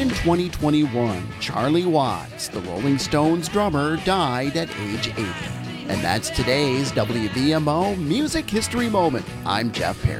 in 2021, Charlie Watts, the Rolling Stones drummer, died at age 80. And that's today's WVMO Music History Moment. I'm Jeff Perry.